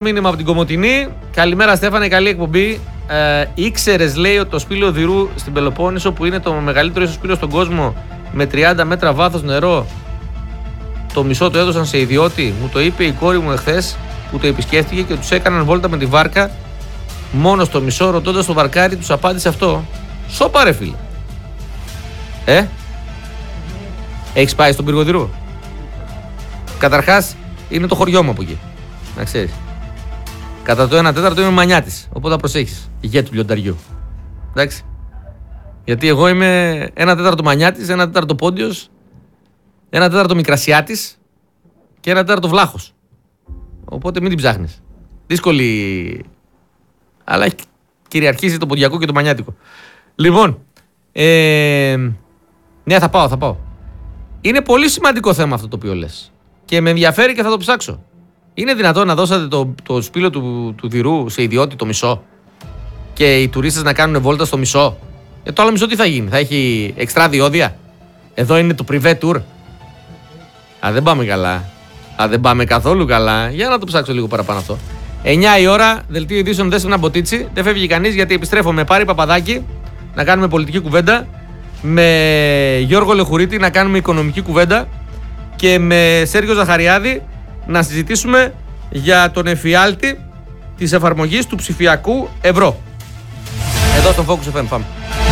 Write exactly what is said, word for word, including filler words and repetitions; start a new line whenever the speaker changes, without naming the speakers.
Μήνυμα από την Κομοτηνή. Καλημέρα Στέφανε, καλή εκπομπή. Ε, ήξερες, λέει, ότι το σπήλαιο Οδυρού στην Πελοπόννησο, που είναι το μεγαλύτερο ίσως σπήλαιο στον κόσμο, με τριάντα μέτρα βάθος νερό, το μισό το έδωσαν σε ιδιώτη? Μου το είπε η κόρη μου εχθές που το επισκέφτηκε και τους έκαναν βόλτα με τη βάρκα μόνο στο μισό. Ρωτώντας το βαρκάρι, τους απάντησε αυτό. Σώπα ρε φίλε. Ε, έχεις πάει στον πύργο Οδυρού? Καταρχάς είναι το χωριό μου από εκεί, να ξέρεις. Κατά το ένα τέταρτο είμαι μανιάτης, οπότε προσέχεις, ηγέτη του λιονταριού. Εντάξει. Γιατί εγώ είμαι ένα τέταρτο μανιάτης, ένα τέταρτο πόντιος, ένα τέταρτο μικρασιάτης και ένα τέταρτο βλάχος. Οπότε μην την ψάχνεις. Δύσκολη, αλλά έχει κυριαρχήσει το ποντιακό και το μανιάτικο. Λοιπόν, ε, ναι, θα πάω, θα πάω. Είναι πολύ σημαντικό θέμα αυτό το οποίο λες και με ενδιαφέρει και θα το ψάξω. Είναι δυνατόν να δώσατε το, το σπήλαιο του, του Οδυρού σε ιδιώτη το μισό και οι τουρίστες να κάνουν βόλτα στο μισό? Ε, το άλλο μισό τι θα γίνει? Θα έχει εξτρά διόδια? Εδώ είναι το privé tour. Α, δεν πάμε καλά. Α, δεν πάμε καθόλου καλά. Για να το ψάξω λίγο παραπάνω αυτό. εννιά η ώρα, δελτίο ειδήσεων Δέσποινα Μποτίτσι. Δεν φεύγει κανείς γιατί επιστρέφω με Πάρη Παπαδάκη να κάνουμε πολιτική κουβέντα, με Γιώργο Λεχουρίτη να κάνουμε οικονομική κουβέντα και με Σέργιο Ζαχαριάδη να συζητήσουμε για τον εφιάλτη της εφαρμογής του ψηφιακού ευρώ. Εδώ στο Focus εφ εμ, πάμε.